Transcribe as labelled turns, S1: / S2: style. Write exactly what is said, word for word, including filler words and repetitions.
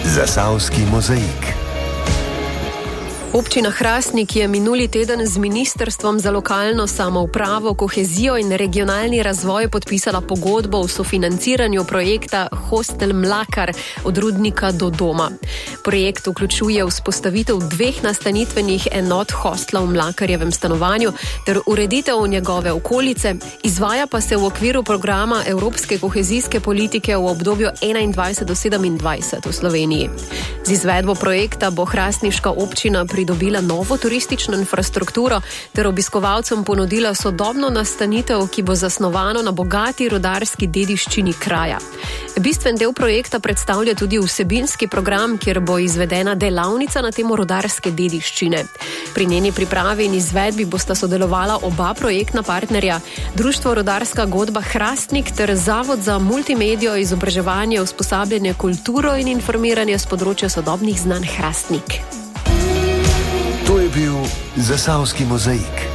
S1: Zasavski mozaik.
S2: Občina Hrastnik je minuli teden z Ministrstvom za lokalno samoupravo, kohezijo in regionalni razvoj podpisala pogodbo o sofinanciranju projekta Hostel Mlakar od Rudnika do doma. Projekt vključuje vzpostavitev dveh nastanitvenih enot hostla v Mlakarjevem stanovanju ter ureditev njegove okolice, izvaja pa se v okviru programa Evropske kohezijske politike v obdobju enaindvajset do sedemindvajset v Sloveniji. Z izvedbo projekta bo hrastniška občina pridobila novo turistično infrastrukturo ter obiskovalcem ponudila sodobno nastanitev, ki bo zasnovano na bogati rudarski dediščini kraja. Bistven del projekta predstavlja tudi vsebinski program, kjer bo izvedena delavnica na temo rudarske dediščine. Pri njeni pripravi in izvedbi bosta sodelovala oba projektna partnerja, Društvo Rudarska godba Hrastnik ter Zavod za multimedijo, izobraževanje, usposabljanje, kulturo in informiranje s področja sodobnih znanj Hrastnik.
S1: To je bil Zasavski mozaik.